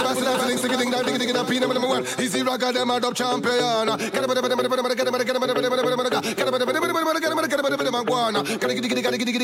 master dancing, sing ding ding ding ding ding peanut number one. Easy rocker, them a dub champion. Get a